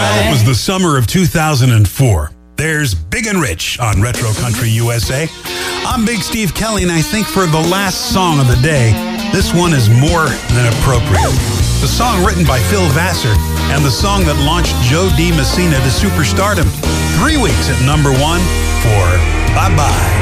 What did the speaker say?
Well, it was the summer of 2004. There's Big and Rich on Retro Country USA. I'm Big Steve Kelly, and I think for the last song of the day, this one is more than appropriate. The song written by Phil Vassar and the song that launched Joe D. Messina to superstardom. 3 weeks at #1 for Bye Bye.